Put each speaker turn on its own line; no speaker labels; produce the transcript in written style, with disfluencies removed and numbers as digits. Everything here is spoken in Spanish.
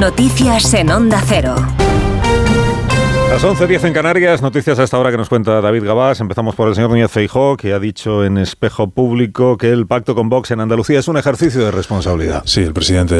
Noticias en Onda Cero.
Las 11:10 en Canarias, noticias a esta hora que nos cuenta David Gabás. Empezamos por el señor Núñez Feijóo, que ha dicho en Espejo Público que el pacto con Vox en Andalucía es un ejercicio de responsabilidad.
Sí, el presidente